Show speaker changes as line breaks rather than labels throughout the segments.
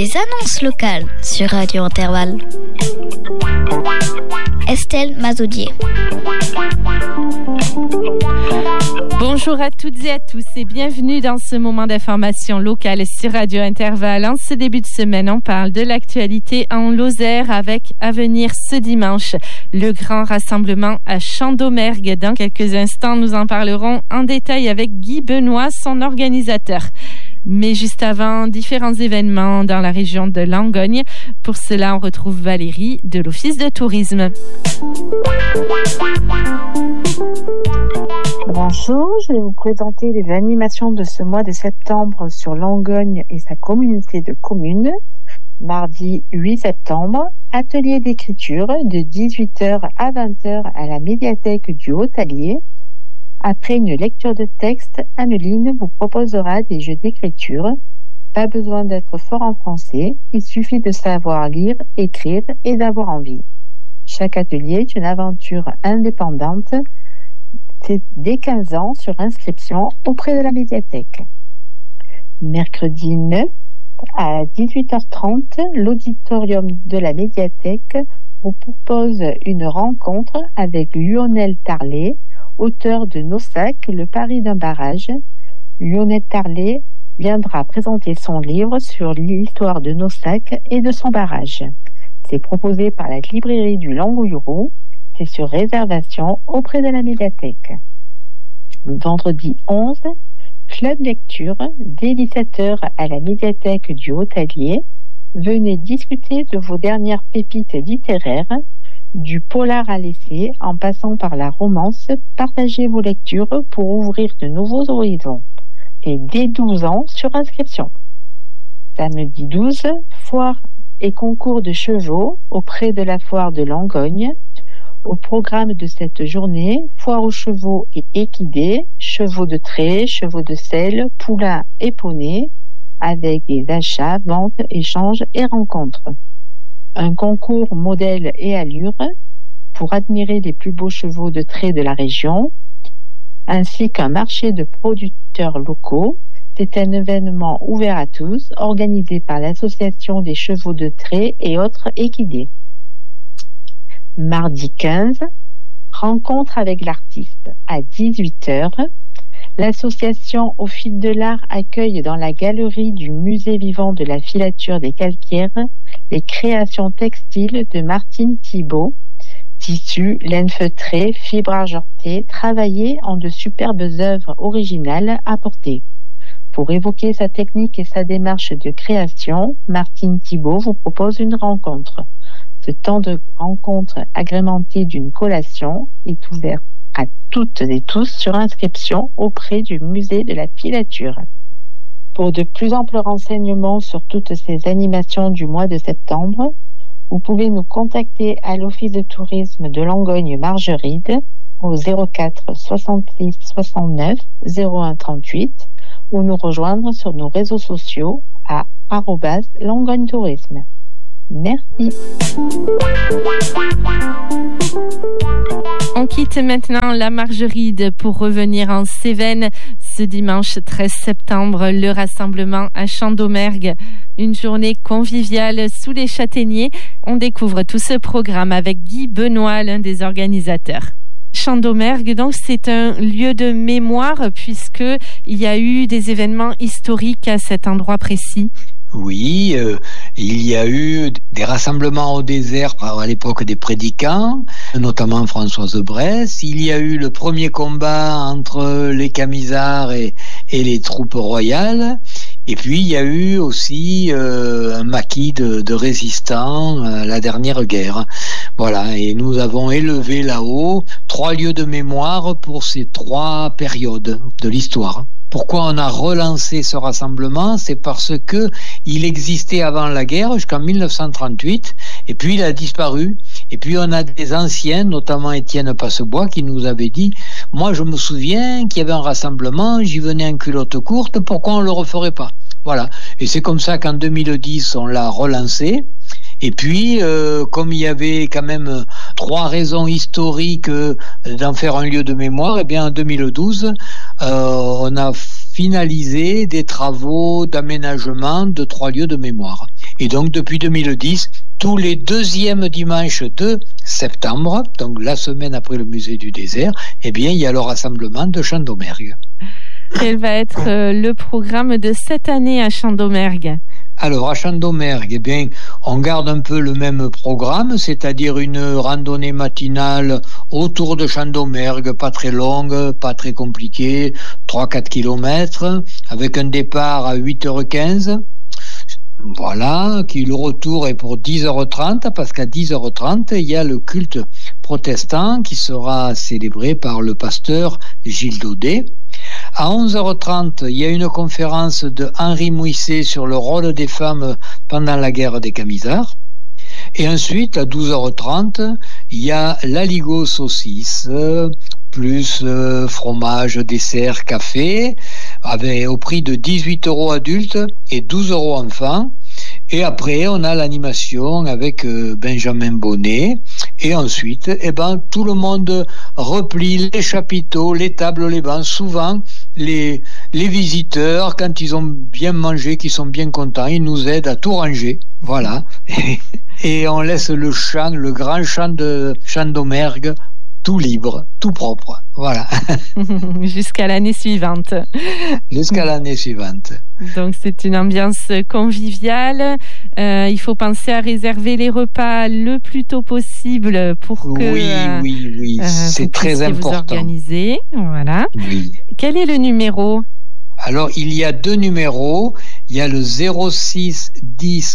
Les annonces locales sur Radio Intervalle. Estelle Mazoudier.
Bonjour à toutes et à tous et bienvenue dans ce moment d'information locale sur Radio Intervalle. En ce début de semaine, on parle de l'actualité en Lozère avec à venir ce dimanche le grand rassemblement à Champ-d'Aumergue. Dans quelques instants, nous en parlerons en détail avec Guy Benoît, son organisateur. Mais juste avant, différents événements dans la région de Langogne. Pour cela, on retrouve Valérie de l'Office de tourisme.
Bonjour, je vais vous présenter les animations de ce mois de septembre sur Langogne et sa communauté de communes. Mardi 8 septembre, atelier d'écriture de 18h à 20h à la médiathèque du Haut-Allier. Après une lecture de texte, Anneline vous proposera des jeux d'écriture. Pas besoin d'être fort en français, il suffit de savoir lire, écrire et d'avoir envie. Chaque atelier est une aventure indépendante. C'est dès 15 ans sur inscription auprès de la médiathèque. Mercredi 9 à 18h30, l'auditorium de la médiathèque vous propose une rencontre avec Lionel Tarlet, auteur de Nossac, le pari d'un barrage. Lionel Tarlet viendra présenter son livre sur l'histoire de Nossac et de son barrage. C'est proposé par la librairie du Langouilleroux. C'est sur réservation auprès de la médiathèque. Vendredi 11, club lecture, dès 17h à la médiathèque du Haut-Allier. Venez discuter de vos dernières pépites littéraires, du polar à l'essai en passant par la romance. Partagez vos lectures pour ouvrir de nouveaux horizons. Et dès 12 ans sur inscription. Samedi 12, foire et concours de chevaux auprès de la foire de Langogne. Au programme de cette journée, foire aux chevaux et équidés, chevaux de trait, chevaux de selle, poulains et poneys, avec des achats, ventes, échanges et rencontres. Un concours modèle et allure pour admirer les plus beaux chevaux de trait de la région, ainsi qu'un marché de producteurs locaux. C'est un événement ouvert à tous, organisé par l'Association des chevaux de trait et autres équidés. Mardi 15, rencontre avec l'artiste à 18h. L'association Au fil de l'art accueille dans la galerie du musée vivant de la filature des calcaires les créations textiles de Martine Thibault, tissus, laine feutrée, fibres argentées, travaillées en de superbes œuvres originales à porter. Pour évoquer sa technique et sa démarche de création, Martine Thibault vous propose une rencontre. Ce temps de rencontre agrémenté d'une collation est ouvert à toutes et tous sur inscription auprès du musée de la filature. Pour de plus amples renseignements sur toutes ces animations du mois de septembre, vous pouvez nous contacter à l'Office de tourisme de Langogne-Margeride au 04 66 69 01 38 ou nous rejoindre sur nos réseaux sociaux à @Langogne Tourisme. Merci.
On quitte maintenant la Margeride pour revenir en Cévennes. Ce dimanche 13 septembre, le rassemblement à Champ-d'Aumergue. Une journée conviviale sous les châtaigniers. On découvre tout ce programme avec Guy Benoît, l'un des organisateurs. Champ-d'Aumergue, donc, c'est un lieu de mémoire puisque il y a eu des événements historiques à cet endroit précis.
Oui, il y a eu des rassemblements au désert à l'époque des prédicants, notamment Françoise Bresse. Il y a eu le premier combat entre les Camisards et les troupes royales. Et puis il y a eu aussi un maquis de résistants à la dernière guerre. Voilà, et nous avons élevé là-haut 3 lieux de mémoire pour ces 3 périodes de l'histoire. Pourquoi on a relancé ce rassemblement? C'est parce que il existait avant la guerre jusqu'en 1938 et puis il a disparu. Et puis on a des anciens, notamment Étienne Passebois, qui nous avait dit « Moi je me souviens qu'il y avait un rassemblement, j'y venais en culotte courte, pourquoi on le referait pas ?» Voilà. Et c'est comme ça qu'en 2010 on l'a relancé. Et puis, comme il y avait quand même 3 raisons historiques d'en faire un lieu de mémoire, eh bien en 2012, on a finalisé des travaux d'aménagement de 3 lieux de mémoire. Et donc depuis 2010, tous les deuxièmes dimanches de septembre, donc la semaine après le musée du désert, eh bien, il y a le rassemblement de Chant-d'Omergue.
Quel va être le programme de cette année à Chant-d'Omergue ?
Alors, à Chant-d'Omergue, eh bien, on garde un peu le même programme, c'est-à-dire une randonnée matinale autour de Chant-d'Omergue, pas très longue, pas très compliquée, 3-4 kilomètres, avec un départ à 8h15. Voilà, qui le retour est pour 10h30, parce qu'à 10h30, il y a le culte protestant qui sera célébré par le pasteur Gilles Daudet. À 11h30, il y a une conférence de Henri Mouisset sur le rôle des femmes pendant la guerre des Camisards. Et ensuite, à 12h30, il y a l'Aligot saucisse, plus fromage, dessert, café, au prix de 18 € adultes et 12 € enfants. Et après, on a l'animation avec Benjamin Bonnet. Et ensuite, tout le monde replie les chapiteaux, les tables, les bancs. Souvent, les visiteurs, quand ils ont bien mangé, qu'ils sont bien contents, ils nous aident à tout ranger. Voilà. Et on laisse le champ, le grand champ de Chant-d'Omergue, tout libre, tout propre. Voilà.
Jusqu'à l'année suivante.
Jusqu'à l'année suivante.
Donc c'est une ambiance conviviale. Il faut penser à réserver les repas le plus tôt possible pour que
oui. C'est très important.
Vous organiser. Voilà.
Oui.
Quel est le numéro ?
Alors il y a 2 numéros. Il y a le 06 10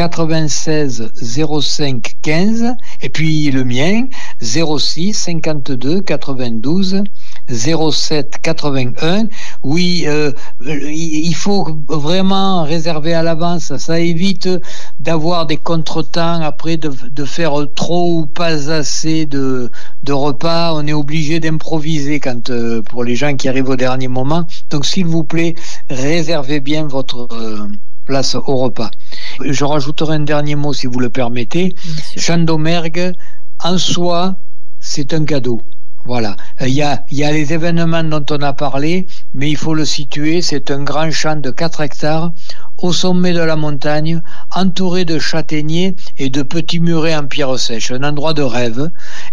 96 05 15 et puis le mien 06 52 92 07 81. Oui, il faut vraiment réserver à l'avance. Ça évite d'avoir des contretemps après, de faire trop ou pas assez de repas. On est obligé d'improviser quand pour les gens qui arrivent au dernier moment. Donc s'il vous plaît, réservez bien votre place au repas. Je rajouterai un dernier mot si vous le permettez. Chant-d'Omergue, en soi, c'est un cadeau. Voilà. Il y a les événements dont on a parlé, mais il faut le situer. C'est un grand champ de 4 hectares au sommet de la montagne, entouré de châtaigniers et de petits murets en pierre sèche. Un endroit de rêve.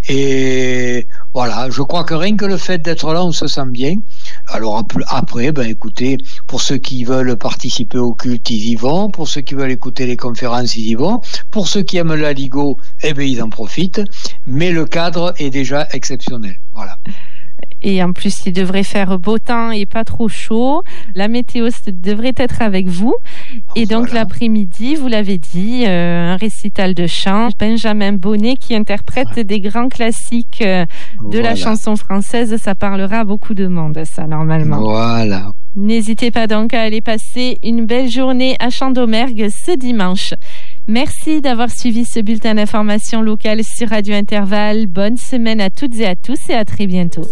Et voilà, je crois que rien que le fait d'être là, on se sent bien. Alors après, écoutez, pour ceux qui veulent participer au culte, ils y vont. Pour ceux qui veulent écouter les conférences, ils y vont. Pour ceux qui aiment l'Aligot, ils en profitent. Mais le cadre est déjà exceptionnel. Voilà.
Et en plus, il devrait faire beau temps et pas trop chaud. La météo devrait être avec vous. Et donc, l'après-midi, vous l'avez dit, un récital de chant. Benjamin Bonnet qui interprète des grands classiques de la chanson française. Ça parlera à beaucoup de monde, ça, normalement.
Voilà.
N'hésitez pas donc à aller passer une belle journée à Chant-d'Omergue ce dimanche. Merci d'avoir suivi ce bulletin d'information locale sur Radio Intervalle. Bonne semaine à toutes et à tous et à très bientôt.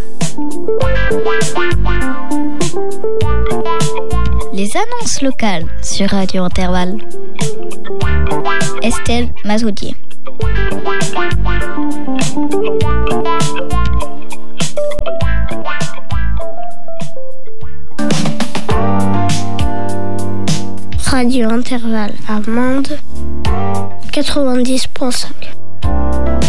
Les annonces locales sur Radio Intervalle. Estelle Mazoudier.
Radio Intervalle à Mende 90.5.